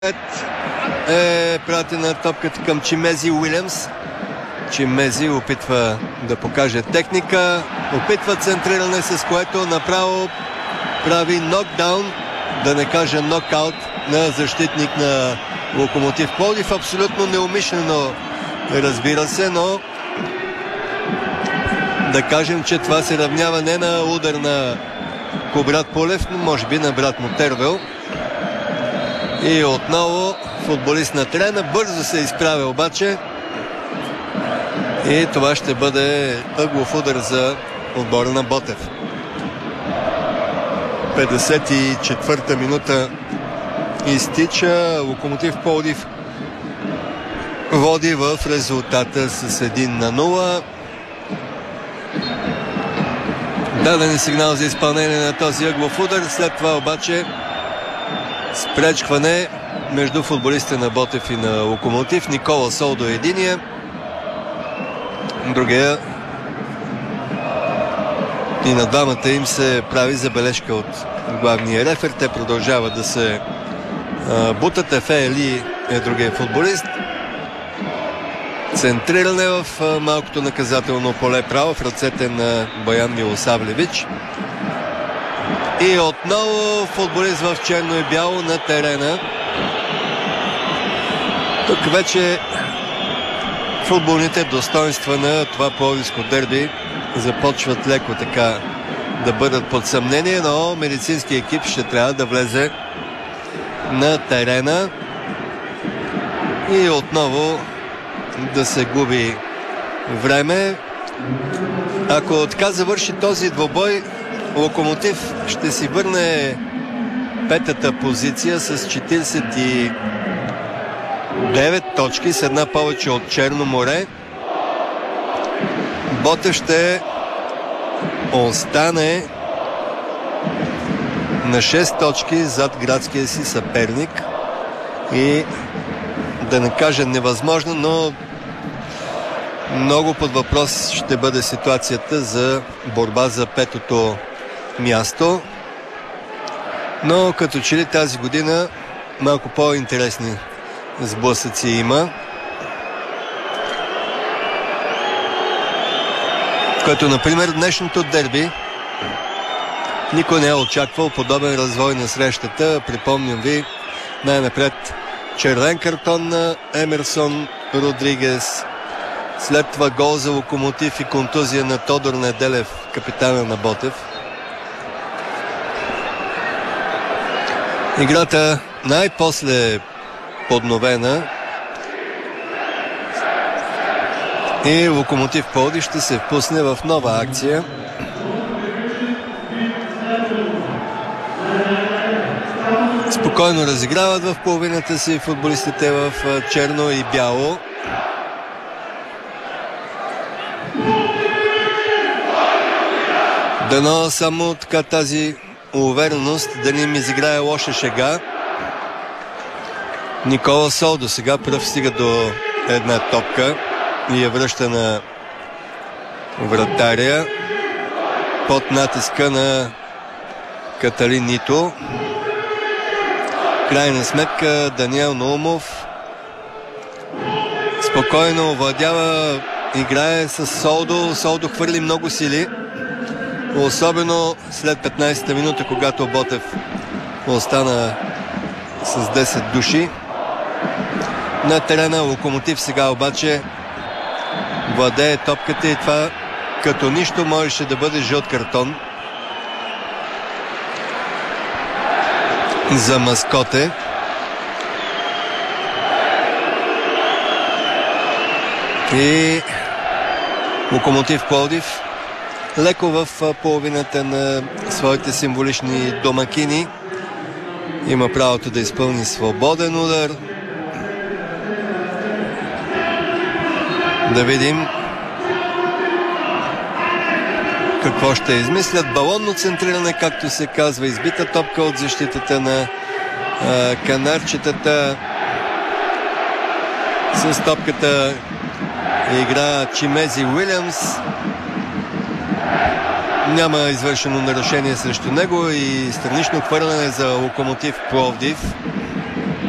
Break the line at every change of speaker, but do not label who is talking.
е пратена топката към Чимези Уилямс. Чимези опитва да покаже техника, опитва центриране, с което направо прави нокдаун, да не кажа нокаут, на защитник на Локомотив Пловдив. Абсолютно неумишлено, разбира се, но да кажем, че това се равнява не на удар на Кубрат Полев, но може би на брат му Тервел. И отново футболист на терена бързо се изправя обаче. И това ще бъде ъглов удар за отбора на Ботев. 54-та минута изтича. Локомотив Пловдив води в резултата с 1-0. Даден е сигнал за изпълнение на този ъглов удар. След това обаче спречкване между футболистите на Ботев и на Локомотив. Никола Солдо е единия, другия, и на двамата им се прави забележка от главния рефер. Те продължават да се бутат. Ефе Ели е другия футболист. Центриране в малкото наказателно поле право в ръцете на Боян Милосавлевич. И отново футболист в черно и бяло на терена. Тук вече футболните достоинства на това пловдивско дерби започват леко така да бъдат под съмнение, но медицински екип ще трябва да влезе на терена и отново да се губи време. Ако така завърши този двобой, Локомотив ще си върне петата позиция с 49 точки, с една повече от Черно море. Ботев ще остане на 6 точки зад градския си съперник и, да не кажа невъзможно, но много под въпрос ще бъде ситуацията за борба за петото място. Но като че ли тази година малко по-интересни сблъсъци има, като например днешното дерби. Никой не е очаквал подобен развой на срещата. Припомням ви най-напред червен картон на Емерсон Родригес, след това гол за Локомотив и контузия на Тодор Неделев, капитана на Ботев. Играта най-после подновена и Локомотив Пловдив ще се впусне в нова акция. Спокойно разиграват в половината си футболистите в черно и бяло. Дано само така тази увереност да не им изиграе лоша шега. Никола Солдо сега пръв стига до една топка и я връща на вратаря под натиска на Каталин Нито. Крайна сметка Даниел Наумов спокойно овладява, играе с Солдо. Солдо хвърли много сили, особено след 15-та минута, когато Ботев остана с 10 души на терена. Локомотив сега обаче владее топката и това като нищо можеше да бъде жълт картон за Маскоте. И Локомотив Пловдив леко в половината на своите символични домакини има правото да изпълни свободен удар. Да видим какво ще измислят. Балонно центриране, както се казва, избита топка от защитата на канарчетата. С топката игра Чимези Уилямс. Няма извършено нарушение срещу него и странично хвърляне за Локомотив Пловдив.